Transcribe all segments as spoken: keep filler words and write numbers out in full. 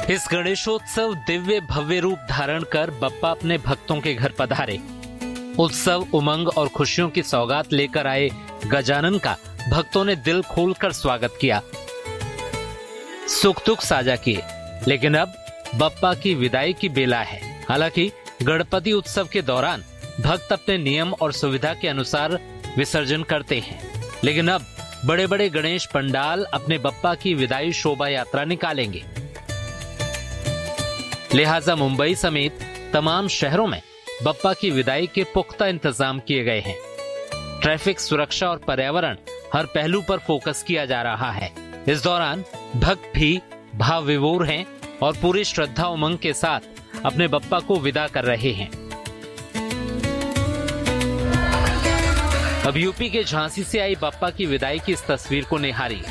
इस गणेशोत्सव दिव्य भव्य रूप धारण कर बप्पा अपने भक्तों के घर पधारे। उत्सव उमंग और खुशियों की सौगात लेकर आए गजानन का भक्तों ने दिल खोलकर स्वागत किया, सुख दुख साझा किए। लेकिन अब बप्पा की विदाई की बेला है। हालांकि गणपति उत्सव के दौरान भक्त अपने नियम और सुविधा के अनुसार विसर्जन करते हैं, लेकिन अब बड़े बड़े गणेश पंडाल अपने बप्पा की विदाई शोभा यात्रा निकालेंगे। लिहाजा मुंबई समेत तमाम शहरों में बप्पा की विदाई के पुख्ता इंतजाम किए गए हैं। ट्रैफिक सुरक्षा और पर्यावरण हर पहलू पर फोकस किया जा रहा है। इस दौरान भक्त भी भाव विभोर हैं और पूरी श्रद्धा उमंग के साथ अपने बप्पा को विदा कर रहे हैं। अब यूपी के झांसी से आई बप्पा की विदाई की इस तस्वीर को निहारी।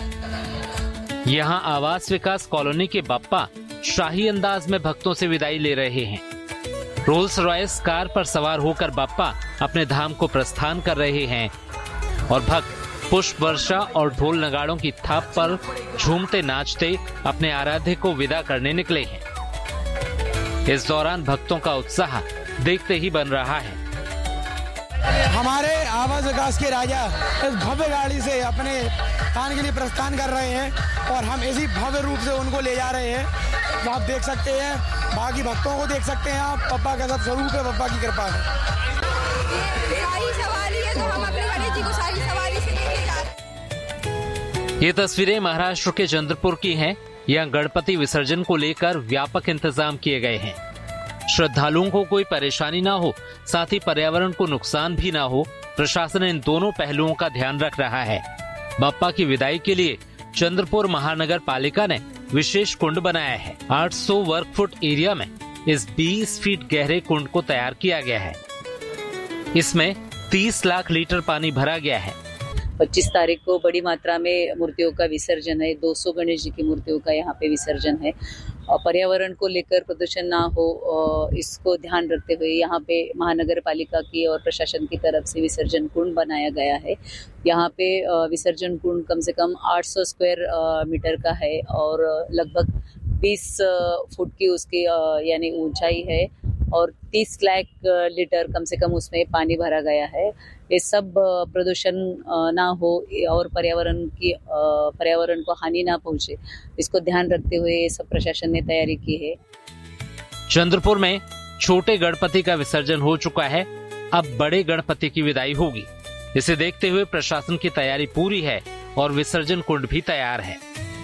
यहाँ आवास विकास कॉलोनी के बप्पा शाही अंदाज में भक्तों से विदाई ले रहे हैं। रोल्स रॉयस कार पर सवार होकर बप्पा अपने धाम को प्रस्थान कर रहे हैं और भक्त पुष्प वर्षा और ढोल नगाड़ों की थाप पर झूमते नाचते अपने आराध्य को विदा करने निकले हैं। इस दौरान भक्तों का उत्साह देखते ही बन रहा है। हमारे आवास विकास के राजा इस भव्य गाड़ी से अपने स्थान के लिए प्रस्थान कर रहे हैं और हम इसी भव्य रूप से उनको ले जा रहे हैं। तो आप देख सकते हैं, बाकी भक्तों को देख सकते हैं आप। पप्पा का सब स्वरूप है, पप्पा की कृपा है। शाही सवारी है तो हम अपने गणेश जी को शाही सवारी से लेके जा रहे हैं। ये तस्वीरें महाराष्ट्र के चंद्रपुर की हैं। यहाँ गणपति विसर्जन को लेकर व्यापक इंतजाम किए गए हैं। श्रद्धालुओं को कोई परेशानी ना हो, साथ ही पर्यावरण को नुकसान भी ना हो, प्रशासन इन दोनों पहलुओं का ध्यान रख रहा है। बप्पा की विदाई के लिए चंद्रपुर महानगर पालिका ने विशेष कुंड बनाया है। आठ सौ वर्ग फुट एरिया में इस बीस फीट गहरे कुंड को तैयार किया गया है। इसमें तीस लाख लीटर पानी भरा गया है। पच्चीस तारीख को बड़ी मात्रा में मूर्तियों का विसर्जन है। दो सौ गणेश जी की मूर्तियों का यहाँ पे विसर्जन है। और पर्यावरण को लेकर प्रदूषण ना हो, इसको ध्यान रखते हुए यहाँ पे महानगर पालिका की और प्रशासन की तरफ से विसर्जन कुंड बनाया गया है। यहाँ पे विसर्जन कुंड कम से कम आठ सौ स्क्वायर मीटर का है और लगभग बीस फुट की उसकी यानी ऊंचाई है और तीस लाख लीटर कम से कम उसमें पानी भरा गया है। ये सब प्रदूषण ना हो और पर्यावरण की पर्यावरण को हानि ना पहुंचे, इसको ध्यान रखते हुए ये सब प्रशासन ने तैयारी की है। चंद्रपुर में छोटे गणपति का विसर्जन हो चुका है, अब बड़े गणपति की विदाई होगी। इसे देखते हुए प्रशासन की तैयारी पूरी है और विसर्जन कुंड भी तैयार है।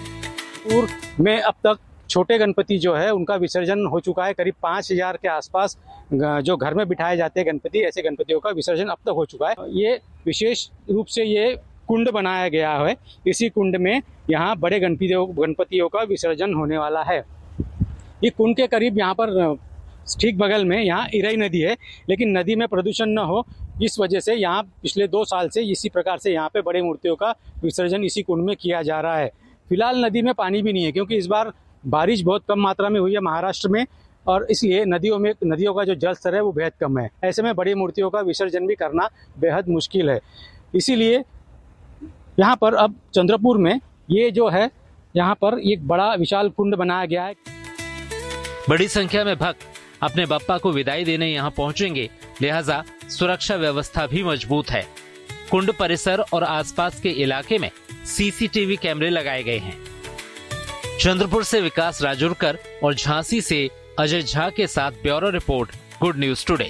में अब तक छोटे गणपति जो है उनका विसर्जन हो चुका है। करीब पाँच हजार के आसपास जो घर में बिठाए जाते हैं गणपति, ऐसे गणपतियों का विसर्जन अब तक हो चुका है। ये विशेष रूप से ये कुंड बनाया गया है। इसी कुंड में यहाँ बड़े गणपतियों गणपतियों का विसर्जन होने वाला है। ये कुंड के करीब यहाँ पर ठीक बगल में यहाँ इरई नदी है, लेकिन नदी में प्रदूषण न हो इस वजह से यहाँ पिछले दो साल से इसी प्रकार से यहाँ पे बड़े मूर्तियों का विसर्जन इसी कुंड में किया जा रहा है। फिलहाल नदी में पानी भी नहीं है क्योंकि इस बार बारिश बहुत कम मात्रा में हुई है महाराष्ट्र में और इसलिए नदियों में नदियों का जो जल स्तर है वो बेहद कम है। ऐसे में बड़ी मूर्तियों का विसर्जन भी करना बेहद मुश्किल है। इसीलिए यहाँ पर अब चंद्रपुर में ये जो है यहाँ पर एक बड़ा विशाल कुंड बनाया गया है। बड़ी संख्या में भक्त अपने बप्पा को विदाई देने यहाँ पहुँचेंगे, लिहाजा सुरक्षा व्यवस्था भी मजबूत है। कुंड परिसर और आसपास के इलाके में सीसीटीवी कैमरे लगाए गए हैं। चंद्रपुर से विकास राजूरकर और झांसी से अजय झा के साथ bureau report, good news today.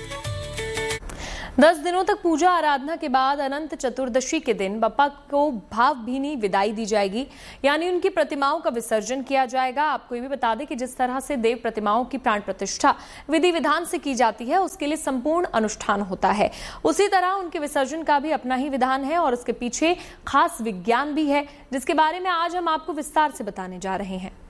दस दिनों तक पूजा आराधना के बाद अनंत चतुर्दशी के दिन बप्पा को भावभीनी विदाई दी जाएगी, यानी उनकी प्रतिमाओं का विसर्जन किया जाएगा। आपको ये भी बता दें कि जिस तरह से देव प्रतिमाओं की प्राण प्रतिष्ठा विधि विधान से की जाती है, उसके लिए संपूर्ण अनुष्ठान होता है, उसी तरह उनके विसर्जन का भी अपना ही विधान है और उसके पीछे खास विज्ञान भी है, जिसके बारे में आज हम आपको विस्तार से बताने जा रहे हैं।